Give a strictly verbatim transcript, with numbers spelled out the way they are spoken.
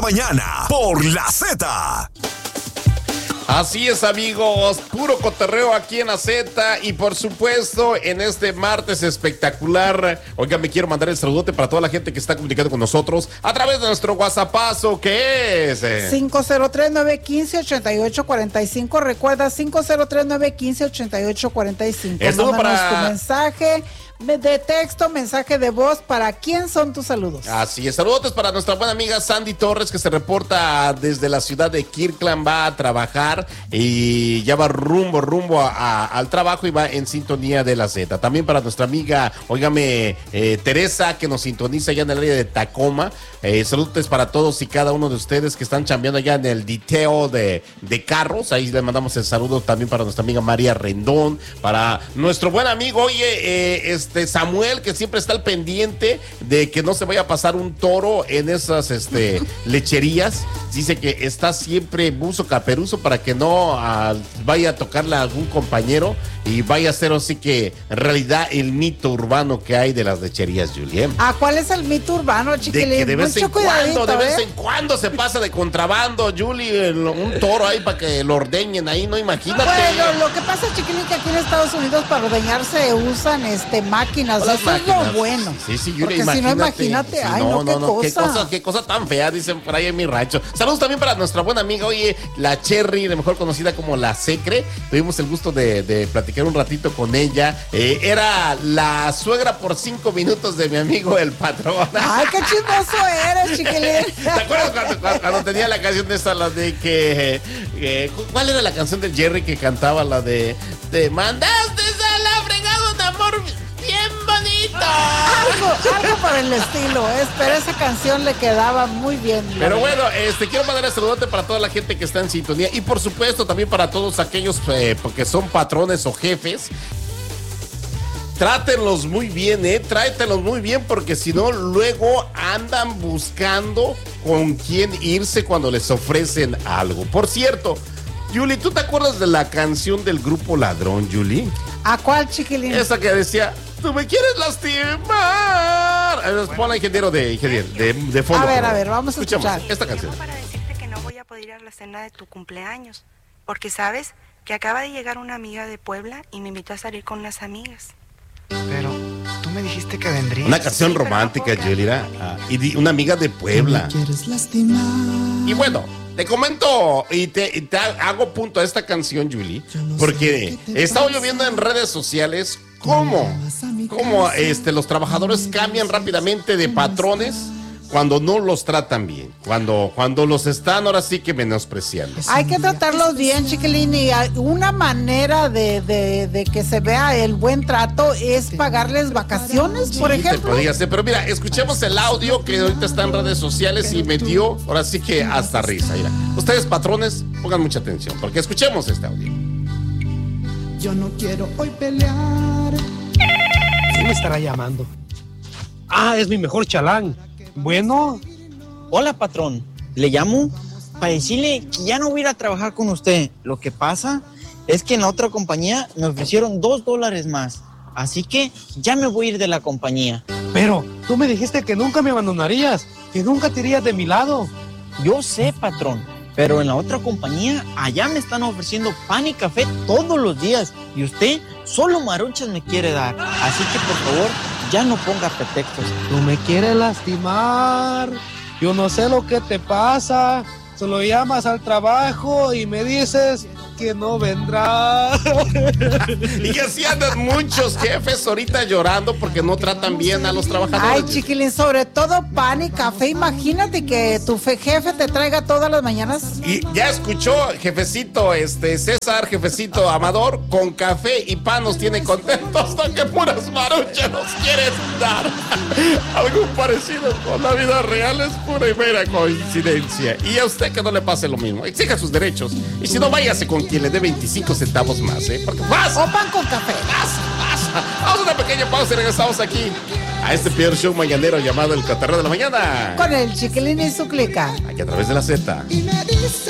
Mañana por la Z. Así es, amigos, puro cotorreo aquí en la Z y por supuesto en este martes espectacular. Oiga, me quiero mandar el saludote para toda la gente que está comunicando con nosotros a través de nuestro WhatsAppazo, que es cinco cero tres, nueve uno cinco, ocho ocho cuatro cinco. Recuerda, cinco cero tres, nueve uno cinco, ocho ocho cuatro cinco. Esto para tu mensaje de texto, mensaje de voz. ¿Para quién son tus saludos? Así es, saludos para nuestra buena amiga Sandy Torres, que se reporta desde la ciudad de Kirkland, va a trabajar y ya va rumbo, rumbo a, a, al trabajo y va en sintonía de la Z. También para nuestra amiga, óigame, eh, Teresa, que nos sintoniza allá en el área de Tacoma. Eh, saludos para todos y cada uno de ustedes que están chambeando allá en el detail de, de carros. Ahí le mandamos el saludo también para nuestra amiga María Rendón, para nuestro buen amigo, oye, eh, este Samuel, que siempre está al pendiente de que no se vaya a pasar un toro en esas este, lecherías. Dice que está siempre buzo caperuzo para que no uh, vaya a tocarle a algún compañero y vaya a ser así que en realidad el mito urbano que hay de las lecherías, Julien. ¿Ah, cuál es el mito urbano, chiquilín? De que de vez Mucho en cuando, de vez ¿eh? en cuando se pasa de contrabando, Julie, un toro ahí para que lo ordeñen ahí, no, imagínate. Bueno, lo que pasa, chiquilín, que aquí en Estados Unidos para ordeñarse usan este máquinas, eso máquinas. Es lo bueno. Sí, sí, Julie, porque imagínate. si no, imagínate, sí, ay, no, no, no, qué, no, cosa. qué cosa, qué cosa tan fea, dicen por ahí en mi rancho. Saludos también para nuestra buena amiga, oye, la Cherry, de mejor conocida como la Secre. Tuvimos el gusto de, de platicar un ratito con ella. Eh, era la suegra por cinco minutos de mi amigo el patrón. Ay, qué chismoso eres, chiquilín. ¿Te acuerdas cuando, cuando, cuando tenía la canción de esa, la de que, eh, ¿cuál era la canción del Jerry que cantaba? La de, te mandaste a la fregada un amor bien bonito. Algo, algo por el estilo, ¿eh? Pero esa canción le quedaba muy bien. Pero bueno, este quiero mandar el saludote para toda la gente que está en sintonía y por supuesto también para todos aquellos eh, porque son patrones o jefes. Trátenlos muy bien, eh, tráetenlos muy bien, porque si no, luego andan buscando con quién irse cuando les ofrecen algo. Por cierto, Julie, ¿tú te acuerdas de la canción del grupo Ladrón, Julie? ¿A cuál, chiquilín? Esa que decía, tú me quieres lastimar. Pon a ingeniero de, ingeniero, de, de fondo. A ver, a ver, vamos a escuchar escuchar esta canción. Para decirte que no voy a poder ir a la cena de tu cumpleaños, porque sabes que acaba de llegar una amiga de Puebla y me invitó a salir con unas amigas. Pero tú me dijiste que vendrías. Una canción romántica, Yelira, ah, y di, una amiga de Puebla. Y bueno, te comento y te, y te hago punto a esta canción, Julie, porque he estado lloviendo en redes sociales cómo, cómo este, los trabajadores cambian rápidamente de patrones cuando no los tratan bien, cuando, cuando los están ahora sí que menospreciando. Hay que tratarlos bien, chiquilín, y una manera de, de, de que se vea el buen trato es pagarles vacaciones, por sí, ejemplo. Te podría ser, pero mira, escuchemos el audio que ahorita está en redes sociales y me dio, ahora sí que hasta risa. Mira, ustedes patrones, pongan mucha atención, porque escuchemos este audio. Yo no quiero hoy pelear. ¿Quién me estará llamando? Ah, es mi mejor chalán. Bueno. Hola, patrón. Le llamo para decirle que ya no voy a ir a trabajar con usted. Lo que pasa es que en la otra compañía me ofrecieron dos dólares más. Así que ya me voy a ir de la compañía. Pero tú me dijiste que nunca me abandonarías, que nunca te irías de mi lado. Yo sé, patrón, pero en la otra compañía allá me están ofreciendo pan y café todos los días. Y usted solo maruchas me quiere dar. Así que, por favor, ya no ponga pretextos. Tú me quieres lastimar. Yo no sé lo que te pasa. Solo llamas al trabajo y me dices que no vendrá. Y así andan muchos jefes ahorita llorando porque no tratan bien a los trabajadores. Ay, chiquilín, sobre todo pan y café. Imagínate que tu jefe te traiga todas las mañanas. Y ya escuchó, jefecito, este César, jefecito Amador, con café y pan nos tiene contentos, no que puras maruchas nos quieres dar. Algo parecido con la vida real es pura y mera coincidencia. Y a usted que no le pase lo mismo, exija sus derechos. Y si no, váyase con quien le dé veinticinco centavos más, ¿eh? Porque más. O pan con café. Más, más. Vamos a una pequeña pausa y regresamos aquí a este peor show mañanero llamado El Cotorreo de la Mañana. Con el Chiquilín y su clica. Aquí a través de la Z. Y me dice